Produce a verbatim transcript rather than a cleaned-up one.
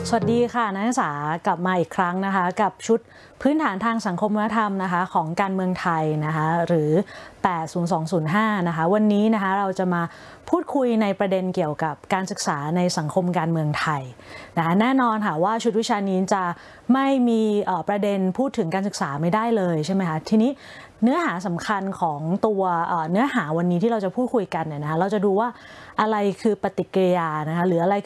สวัสดีค่ะนักศึกษากลับมาอีกครั้งนะคะกับชุดพื้นฐานทางสังคมวัฒนธรรมนะคะของการเมืองไทยนะคะหรือแปด ศูนย์ สอง ศูนย์ ห้านะคะวันนี้นะคะเราจะมาพูดคุยในประเด็นเกี่ยวกับการศึกษาในสังคมการเมืองไทยนะคะแน่นอนค่ะว่าชุดวิชานี้จะไม่มีประเด็นพูดถึงการศึกษาไม่ได้เลยใช่ไหมคะทีนี้เนื้อหาสำคัญของตัวเนื้อหาวันนี้ที่เราจะพูดคุยกันเนี่ยนะคะเราจะดูว่าอะไรคือปฏิกิริยานะคะหรืออะไร